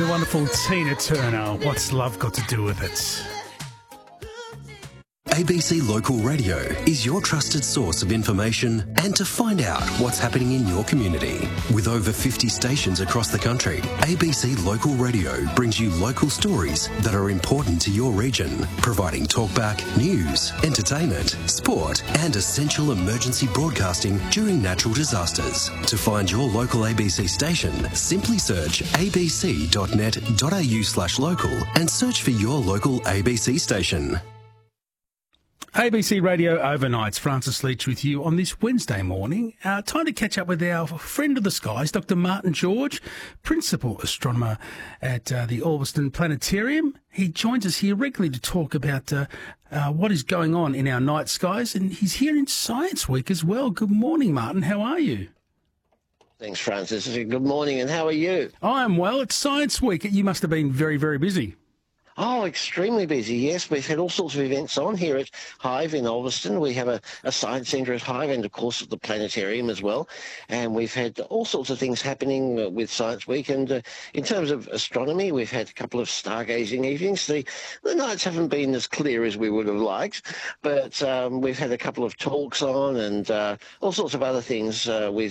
The wonderful Tina Turner. What's love got to do with it? ABC Local Radio is your trusted source of information and to find out what's happening in your community. With over 50 stations across the country, ABC Local Radio brings you local stories that are important to your region, providing talkback, news, entertainment, sport and essential emergency broadcasting during natural disasters. To find your local ABC station, simply search abc.net.au/local and search for your local ABC station. ABC Radio Overnights. Francis Leach with you on this Wednesday morning. Time to catch up with our friend of the skies, Dr. Martin George, Principal Astronomer at the Alveston Planetarium. He joins us here regularly to talk about what is going on in our night skies, and he's here in Science Week as well. Good morning, Martin. How are you? Thanks, Francis. Good morning, and how are you? I'm well. It's Science Week. You must have been very, very busy. Oh, extremely busy, yes. We've had all sorts of events on here at Hive in Alveston. We have a science centre at Hive and, of course, at the planetarium as well. And we've had all sorts of things happening with Science Week. And in terms of astronomy, we've had a couple of stargazing evenings. The nights haven't been as clear as we would have liked, but we've had a couple of talks on and all sorts of other things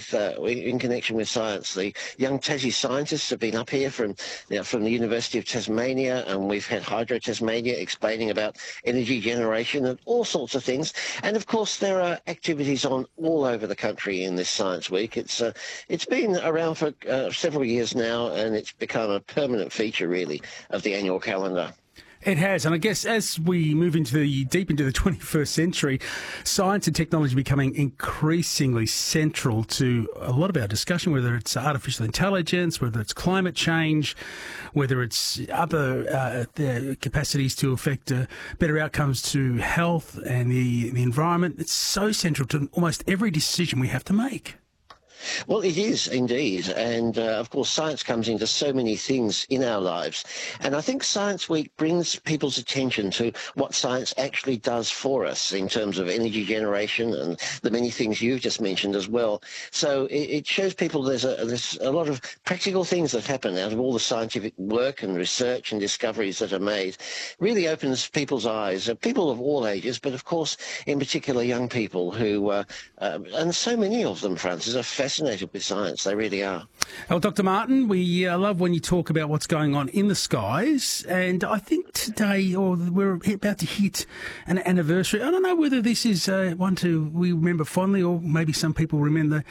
in connection with science. The young Tassie scientists have been up here from the University of Tasmania, and we've had Hydro Tasmania explaining about energy generation and all sorts of things. And of course, there are activities on all over the country in this Science Week. It's been around for several years now, and it's become a permanent feature, really, of the annual calendar. It has, and I guess as we move deep into the 21st century, science and technology becoming increasingly central to a lot of our discussion, whether it's artificial intelligence, whether it's climate change, whether it's other capacities to affect better outcomes to health and the environment. It's so central to almost every decision we have to make. Well, it is indeed. And, of course, science comes into so many things in our lives. And I think Science Week brings people's attention to what science actually does for us in terms of energy generation and the many things you've just mentioned as well. So it shows people there's a lot of practical things that happen out of all the scientific work and research and discoveries that are made. Really opens people's eyes, people of all ages, but, of course, in particular young people who, and so many of them, Francis, are fascinated with science. They really are. Well, Dr. Martin, we love when you talk about what's going on in the skies, and I think today, or we're about to hit an anniversary. I don't know whether this is one we remember fondly, or maybe some people remember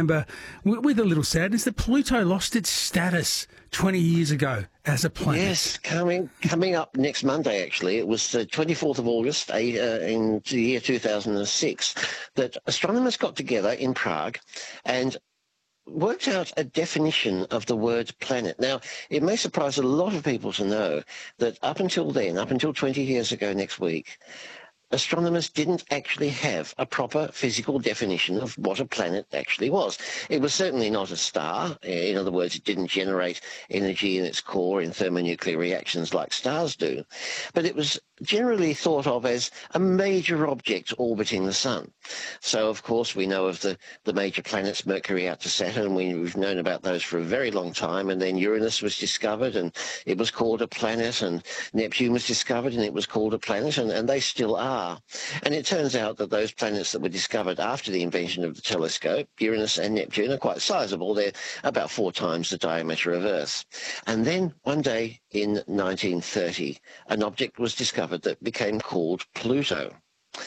with a little sadness that Pluto lost its status 20 years ago as a planet. Yes, coming up next Monday, actually. It was the 24th of August in the year 2006 that astronomers got together in Prague and worked out a definition of the word planet. Now, it may surprise a lot of people to know that up until then, up until 20 years ago next week, astronomers didn't actually have a proper physical definition of what a planet actually was. It was certainly not a star. In other words, it didn't generate energy in its core in thermonuclear reactions like stars do. But it was generally thought of as a major object orbiting the sun. So, of course, we know of the major planets, Mercury out to Saturn. We've known about those for a very long time. And then Uranus was discovered, and it was called a planet. And Neptune was discovered, and it was called a planet. And they still are. And it turns out that those planets that were discovered after the invention of the telescope, Uranus and Neptune, are quite sizable. They're about 4 times the diameter of Earth. And then one day in 1930, an object was discovered that became called Pluto.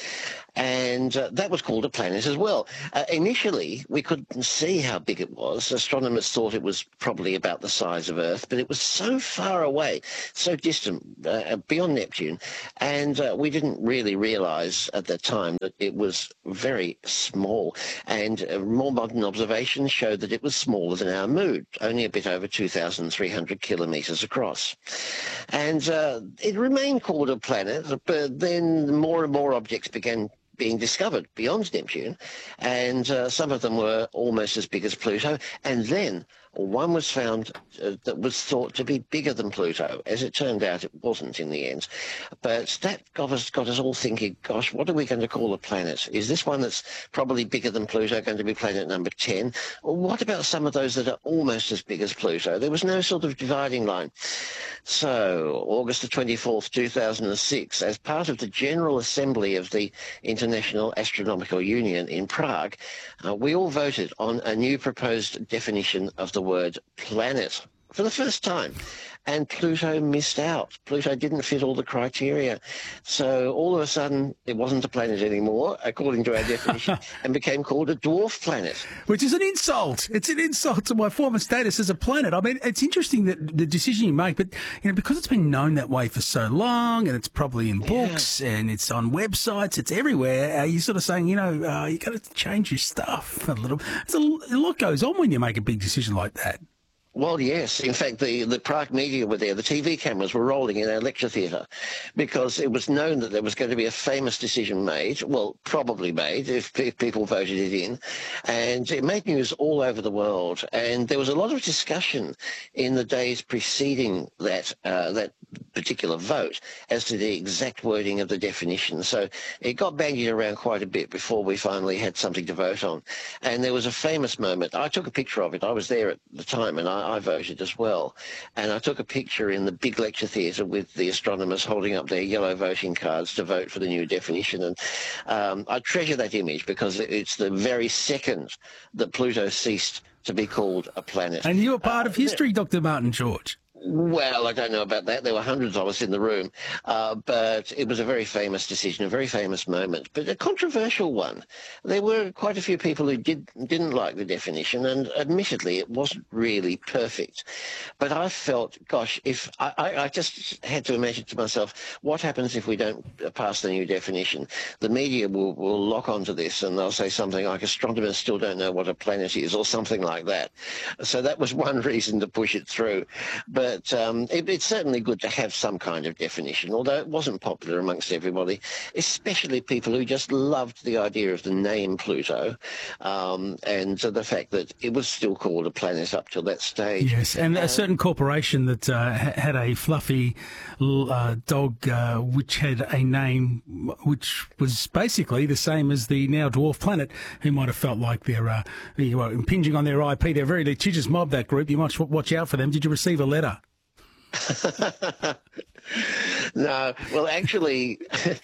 And that was called a planet as well. Initially, we couldn't see how big it was. Astronomers thought it was probably about the size of Earth, but it was so far away, so distant, beyond Neptune, and we didn't really realize at the time that it was very small. And more modern observations showed that it was smaller than our Moon, only a bit over 2,300 kilometers across. And it remained called a planet, but then more and more objects began being discovered beyond Neptune, and some of them were almost as big as Pluto. And then one was found that was thought to be bigger than Pluto. As it turned out, it wasn't in the end. But that got us all thinking, gosh, what are we going to call a planet? Is this one that's probably bigger than Pluto going to be planet number 10? Or what about some of those that are almost as big as Pluto? There was no sort of dividing line. So, August the 24th, 2006, as part of the General Assembly of the International Astronomical Union in Prague, we all voted on a new proposed definition of the word planet for the first time. And Pluto missed out. Pluto didn't fit all the criteria. So all of a sudden, it wasn't a planet anymore, according to our definition, and became called a dwarf planet. Which is an insult. It's an insult to my former status as a planet. I mean, it's interesting that the decision you make, but, because it's been known that way for so long, and it's probably in books, and it's on websites, it's everywhere, you're sort of saying, you got to change your stuff a little. A lot goes on when you make a big decision like that. Well, yes. In fact, the Prague media were there. The TV cameras were rolling in our lecture theatre because it was known that there was going to be a famous decision made, well, probably made if people voted it in. And it made news all over the world. And there was a lot of discussion in the days preceding that particular vote as to the exact wording of the definition. So it got bandied around quite a bit before we finally had something to vote on. And there was a famous moment. I took a picture of it. I was there at the time, and I voted as well. And I took a picture in the big lecture theatre with the astronomers holding up their yellow voting cards to vote for the new definition. And I treasure that image because it's the very second that Pluto ceased to be called a planet. And you were part of history, Dr. Martin George. Well, I don't know about that. There were hundreds of us in the room, but it was a very famous decision, a very famous moment, but a controversial one. There were quite a few people who didn't like the definition, and admittedly, it wasn't really perfect. But I felt, gosh, if I just had to imagine to myself, what happens if we don't pass the new definition? The media will lock onto this, and they'll say something like, astronomers still don't know what a planet is, or something like that. So that was one reason to push it through. But it's certainly good to have some kind of definition, although it wasn't popular amongst everybody, especially people who just loved the idea of the name Pluto and the fact that it was still called a planet up till that stage. Yes, and a certain corporation that had a fluffy dog which had a name which was basically the same as the now dwarf planet, who might have felt like they're impinging on their IP. They're a very litigious mob, that group. You might watch out for them. Did you receive a letter? No, well, actually,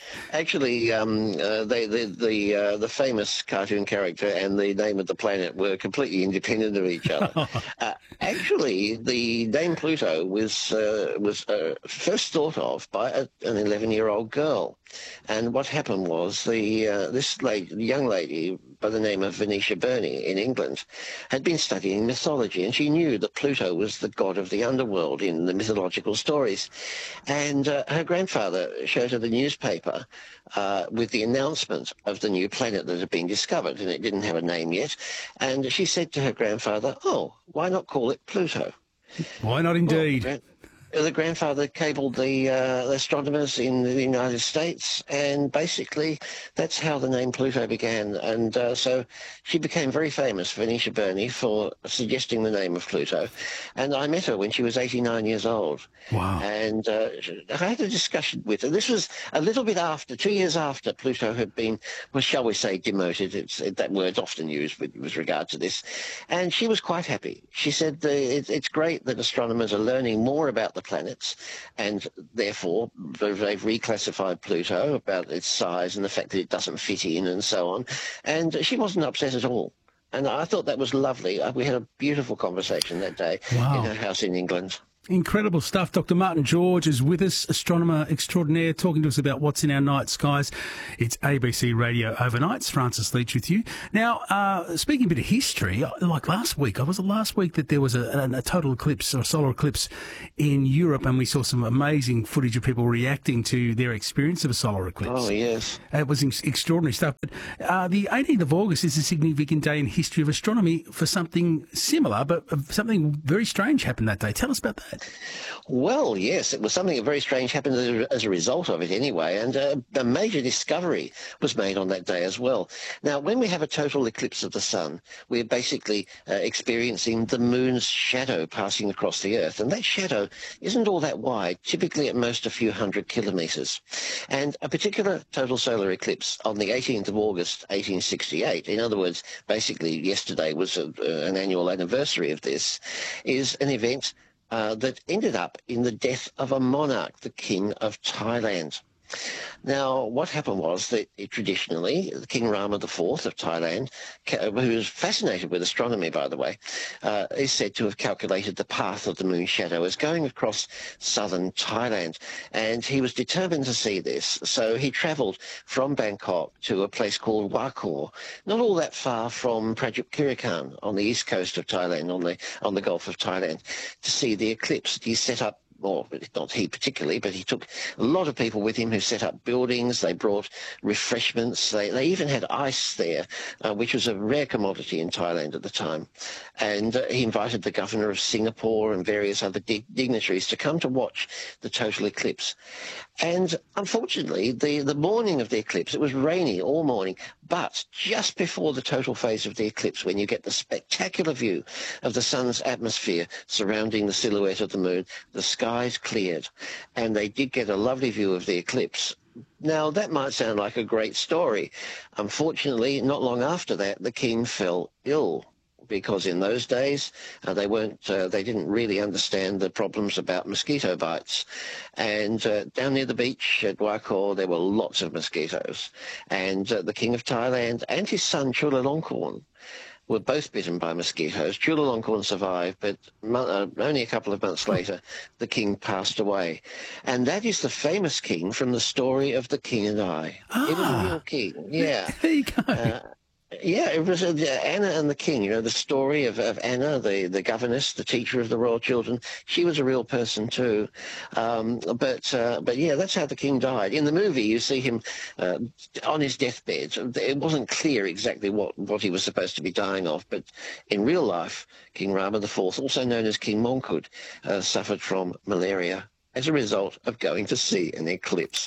the famous cartoon character and the name of the planet were completely independent of each other. Actually, the name Pluto was first thought of by an 11-year-old girl, and what happened was this young lady by the name of Venetia Burney in England had been studying mythology, and she knew that Pluto was the god of the underworld in the mythological stories. And her grandfather showed her the newspaper with the announcement of the new planet that had been discovered, and it didn't have a name yet. And she said to her grandfather, "Oh, why not call it Pluto?" Why not indeed? Well, the grandfather cabled the astronomers in the United States, and basically that's how the name Pluto began. And so she became very famous, Venetia Burney, for suggesting the name of Pluto. And I met her when she was 89 years old. Wow. And I had a discussion with her. This was a little bit after, 2 years after Pluto had been, well, shall we say, demoted. That word's often used with regard to this. And she was quite happy. She said it's great that astronomers are learning more about the planets, and therefore they've reclassified Pluto about its size and the fact that it doesn't fit in and so on. And she wasn't upset at all. And I thought that was lovely. We had a beautiful conversation that day in her house in England. Incredible stuff. Dr. Martin George is with us, astronomer extraordinaire, talking to us about what's in our night skies. It's ABC Radio Overnights. Francis Leach with you. Now, speaking a bit of history, like last week, was it last week that there was a total eclipse or a solar eclipse in Europe, and we saw some amazing footage of people reacting to their experience of a solar eclipse. Oh, yes. It was extraordinary stuff. But the 18th of August is a significant day in history of astronomy for something similar, but something very strange happened that day. Tell us about that. that? Well, yes, it was something very strange happened as a result of it anyway, and a major discovery was made on that day as well. Now, when we have a total eclipse of the sun, we're basically experiencing the moon's shadow passing across the Earth, and that shadow isn't all that wide, typically at most a few hundred kilometres. And a particular total solar eclipse on the 18th of August, 1868, in other words, basically yesterday was an annual anniversary of this, is an event that ended up in the death of a monarch, the King of Thailand. Now, what happened was that traditionally, King Rama IV of Thailand, who was fascinated with astronomy, by the way, is said to have calculated the path of the moon's shadow as going across southern Thailand. And he was determined to see this, so he travelled from Bangkok to a place called Wako, not all that far from Prachuapkhirikan on the east coast of Thailand, on the Gulf of Thailand, to see the eclipse. He set up, or not he particularly, but he took a lot of people with him who set up buildings. They brought refreshments. They even had ice there, which was a rare commodity in Thailand at the time. And he invited the governor of Singapore and various other dignitaries to come to watch the total eclipse. And unfortunately, the morning of the eclipse, it was rainy all morning, but just before the total phase of the eclipse, when you get the spectacular view of the sun's atmosphere surrounding the silhouette of the moon, the skies cleared, and they did get a lovely view of the eclipse. Now, that might sound like a great story. Unfortunately, not long after that, the king fell ill, because in those days they didn't really understand the problems about mosquito bites. And down near the beach at Wako, there were lots of mosquitoes. And the King of Thailand and his son Chulalongkorn were both bitten by mosquitoes. Chulalongkorn survived, but only a couple of months later, the king passed away. And that is the famous king from the story of The King and I. It was a real king, yeah. There you go. Yeah, it was Anna and the King, the story of Anna, the governess, the teacher of the royal children. She was a real person too. But yeah, that's how the king died. In the movie, you see him on his deathbed. It wasn't clear exactly what he was supposed to be dying of, but in real life, King Rama IV, also known as King Mongkut, suffered from malaria as a result of going to see an eclipse.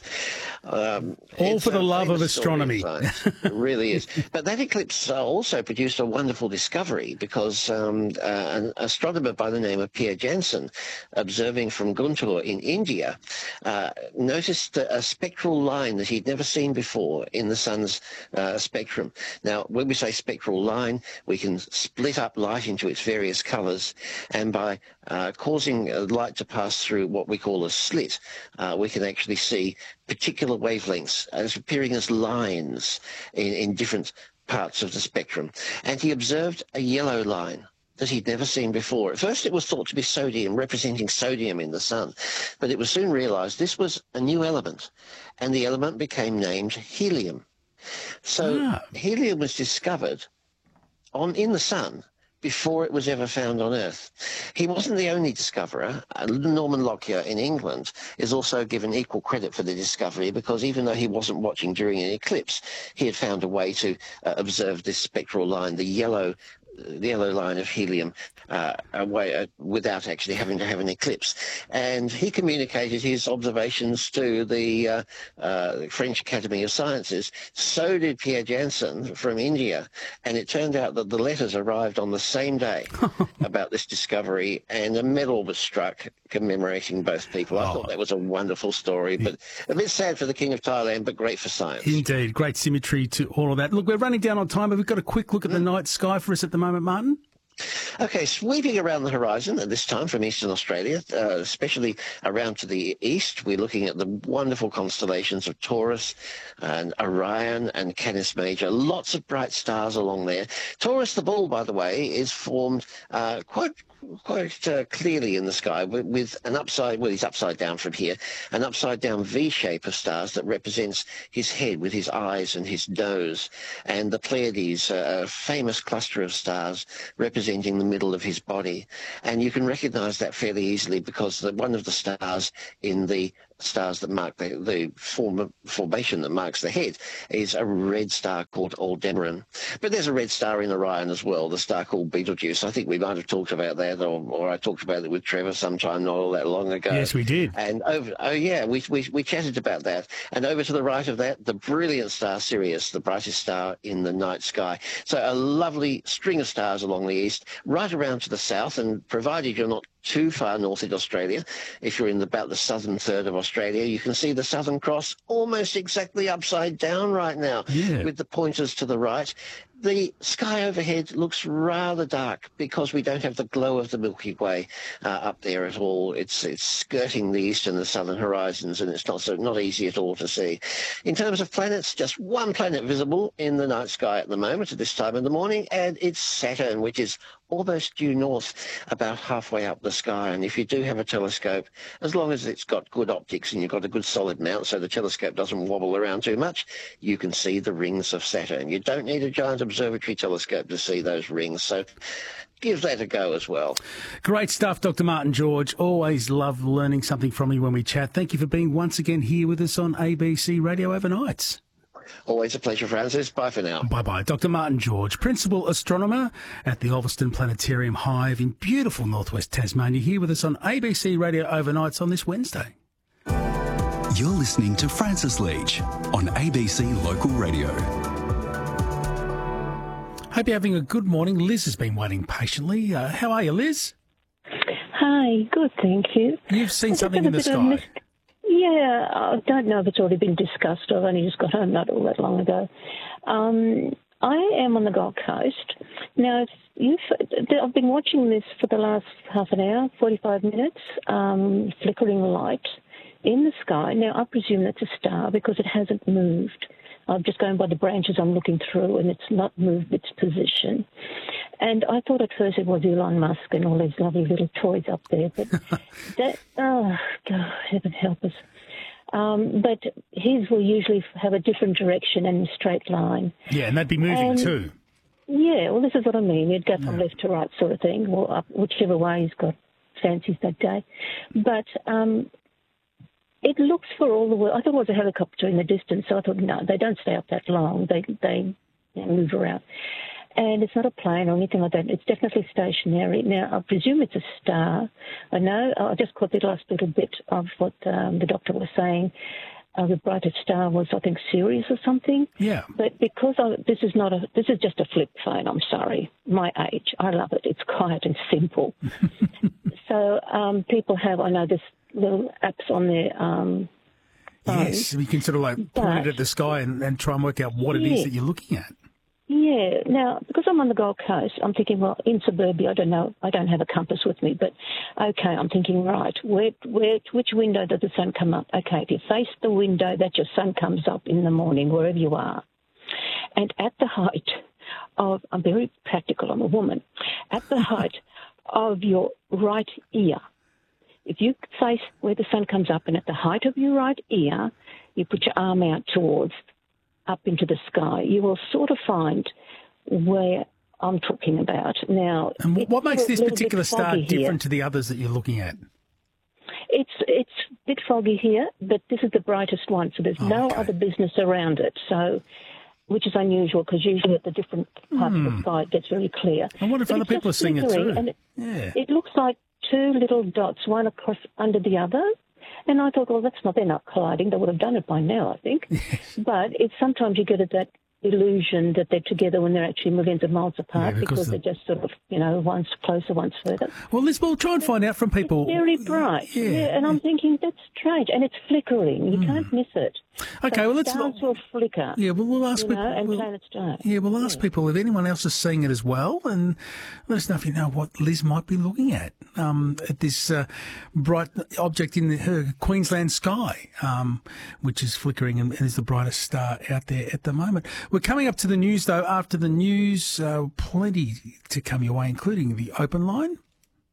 All for the love of astronomy. It really is. But that eclipse also produced a wonderful discovery, because an astronomer by the name of Pierre Janssen, observing from Guntur in India, noticed a spectral line that he'd never seen before in the sun's spectrum. Now, when we say spectral line, we can split up light into its various colours, and by causing light to pass through what we call a slit, we can actually see particular wavelengths as appearing as lines in different parts of the spectrum. And he observed a yellow line that he'd never seen before. At first it was thought to be sodium, representing sodium in the sun, but it was soon realized this was a new element, and the element became named helium. So helium was discovered in the sun before it was ever found on Earth. He wasn't the only discoverer. Norman Lockyer in England is also given equal credit for the discovery, because even though he wasn't watching during an eclipse, he had found a way to observe this spectral line, the yellow line of helium, without actually having to have an eclipse. And he communicated his observations to the French Academy of Sciences. So did Pierre Janssen from India. And it turned out that the letters arrived on the same day about this discovery, and a medal was struck commemorating both people. I thought that was a wonderful story, but a bit sad for the King of Thailand, but great for science. Indeed, great symmetry to all of that. Look, we're running down on time, but we've got a quick look at the night sky for us at the moment, Martin. Okay, sweeping around the horizon at this time from eastern Australia, especially around to the east, we're looking at the wonderful constellations of Taurus and Orion and Canis Major. Lots of bright stars along there. Taurus the Bull, by the way, is formed quite clearly in the sky with an upside, well, he's upside down from here, an upside down V shape of stars that represents his head with his eyes and his nose, and the Pleiades, a famous cluster of stars representing the middle of his body. And you can recognize that fairly easily, because one of the stars in the stars that mark the formation that marks the head is a red star called Aldebaran. But there's a red star in Orion as well, the star called Betelgeuse. I think we might have talked about that, or I talked about it with Trevor sometime not all that long ago. Yes, we did. And we chatted about that. And over to the right of that, the brilliant star Sirius, the brightest star in the night sky. So a lovely string of stars along the east, right around to the south, and provided you're not too far north in Australia, if you're in about the southern third of Australia, you can see the Southern Cross almost exactly upside down right now, with the pointers to the right. The sky overhead looks rather dark because we don't have the glow of the Milky Way up there at all. It's skirting the east and the southern horizons, and it's not easy at all to see. In terms of planets, just one planet visible in the night sky at the moment at this time of the morning, and it's Saturn, which is almost due north, about halfway up the sky. And if you do have a telescope, as long as it's got good optics and you've got a good solid mount so the telescope doesn't wobble around too much, you can see the rings of Saturn. You don't need a giant observatory telescope to see those rings, so give that a go as well. Great stuff, Dr. Martin George. Always love learning something from you when we chat. Thank you for being once again here with us on ABC Radio Overnights. Always a pleasure, Francis. Bye for now. Bye-bye. Dr. Martin George, Principal Astronomer at the Ulverston Planetarium Hive in beautiful northwest Tasmania, here with us on ABC Radio Overnights on this Wednesday. You're listening to Francis Leach on ABC Local Radio. Hope you're having a good morning. Liz has been waiting patiently. How are you, Liz? Hi, good, thank you. You've seen something in the sky. Yeah, I don't know if it's already been discussed. I've only just got home not all that long ago. I am on the Gold Coast. Now, I've been watching this for the last half an hour, 45 minutes, flickering light in the sky. Now, I presume that's a star because it hasn't moved. I'm just going by the branches I'm looking through, and it's not moved its position. And I thought at first it was Elon Musk and all these lovely little toys up there. But oh, God, heaven help us. But his will usually have a different direction and a straight line. Yeah, and they'd be moving too. Yeah, well, this is what I mean. You'd go from left to right sort of thing, or up, whichever way he's got fancies that day. But it looks for all the world. I thought it was a helicopter in the distance, so I thought, no, they don't stay up that long. They move around. And it's not a plane or anything like that. It's definitely stationary. Now, I presume it's a star. I know. I just caught the last little bit of what the doctor was saying. The brightest star was, I think, Sirius or something. Yeah. But because this is just a flip phone. I'm sorry, my age. I love it. It's quiet and simple. So people have, I know, this little apps on their phone. Yes, you can sort of like point it at the sky and try and work out what it is that you're looking at. Yeah. Now, because I'm on the Gold Coast, I'm thinking, well, in suburbia, I don't know, I don't have a compass with me, but okay, I'm thinking, right, which window does the sun come up? Okay, if you face the window that your sun comes up in the morning, wherever you are, and at the height of, I'm very practical, I'm a woman, at the height of your right ear, if you face where the sun comes up and at the height of your right ear, you put your arm out towards up into the sky, you will sort of find where I'm talking about. Now, and what makes this particular star different to the others that you're looking at? It's a bit foggy here, but this is the brightest one, so there's no other business around it. So, which is unusual because usually at the different parts of the sky it gets very clear. I wonder if other people are seeing it too. And it looks like two little dots, one across under the other. And I thought, well, they're not colliding. They would have done it by now, I think. Yes. But it's sometimes you get that illusion that they're together when they're actually millions of miles apart because they're just sort of, one's closer, one's further. Well, Liz, we'll try and find out from people. It's very bright. Yeah, and I'm thinking, that's strange. And it's flickering. You can't miss it. Okay, so well, let's... stars will flicker. Yeah, well, we'll ask people... and planets don't. Yeah, we'll ask people if anyone else is seeing it as well, and let us know if you know what Liz might be looking at this bright object in her Queensland sky, which is flickering and is the brightest star out there at the moment. We're coming up to the news, though. After the news, plenty to come your way, including the open line.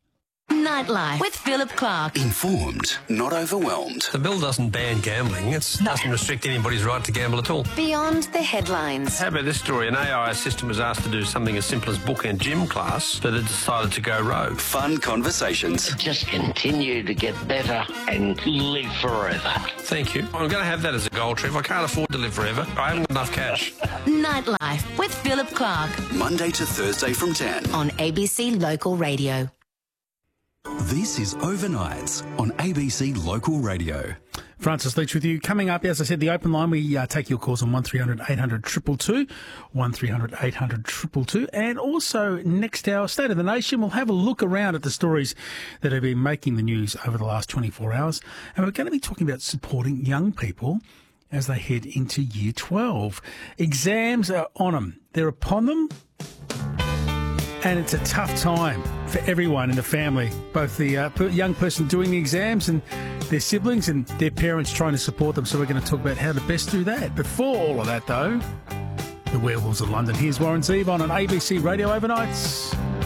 Nightlife with Philip Clark. Informed, not overwhelmed. The bill doesn't ban gambling. It doesn't restrict anybody's right to gamble at all. Beyond the headlines. How about this story? An AI assistant was asked to do something as simple as book and gym class, but it decided to go rogue. Fun conversations. Just continue to get better and live forever. Thank you. I'm going to have that as a goal, Trev. I can't afford to live forever. I haven't got enough cash. Nightlife with Philip Clark Monday to Thursday from 10. on ABC Local Radio. This is Overnights on ABC Local Radio. Francis Leach with you. Coming up, as I said, the open line, we take your calls on 1300 800 222, 1300 800 222. And also, next hour, State of the Nation, we'll have a look around at the stories that have been making the news over the last 24 hours. And we're going to be talking about supporting young people as they head into Year 12. Exams are on them. They're upon them. And it's a tough time for everyone in the family, both the young person doing the exams and their siblings and their parents trying to support them. So we're going to talk about how to best do that. Before all of that, though, the Werewolves of London. Here's Warren Zevon on ABC Radio Overnights.